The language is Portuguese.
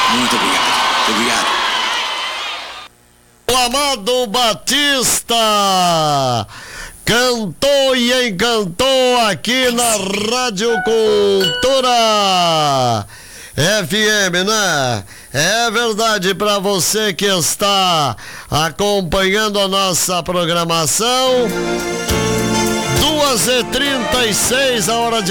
Muito obrigado. Muito obrigado. O Amado Batista cantou e encantou aqui na Rádio Cultura FM, né? É verdade, para você que está acompanhando a nossa programação, 2h36, a hora de